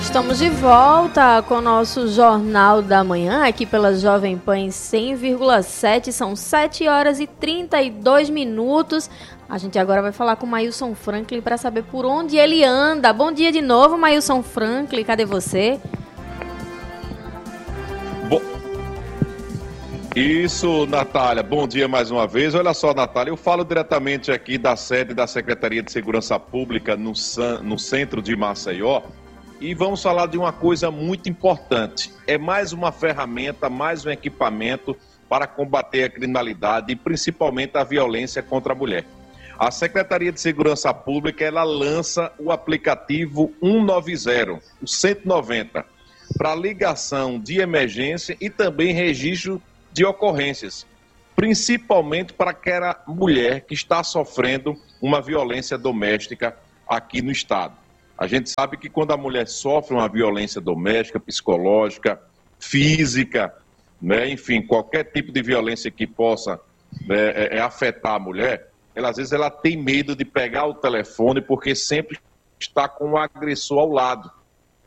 Estamos de volta com o nosso Jornal da Manhã, aqui pela Jovem Pan 100,7, são 7 horas e 32 minutos. A gente agora vai falar com o Maílson Franklin para saber por onde ele anda. Bom dia de novo, Maílson Franklin, cadê você? Isso, Natália, bom dia mais uma vez. Olha só, Natália, eu falo diretamente aqui da sede da Secretaria de Segurança Pública no centro de Maceió e vamos falar de uma coisa muito importante. É mais uma ferramenta, mais um equipamento para combater a criminalidade e principalmente a violência contra a mulher. A Secretaria de Segurança Pública, ela lança o aplicativo 190, o 190, para ligação de emergência e também registro de ocorrências, principalmente para aquela mulher que está sofrendo uma violência doméstica aqui no estado. A gente sabe que quando a mulher sofre uma violência doméstica, psicológica, física, né, enfim, qualquer tipo de violência que possa afetar a mulher, às vezes ela tem medo de pegar o telefone porque sempre está com o agressor ao lado.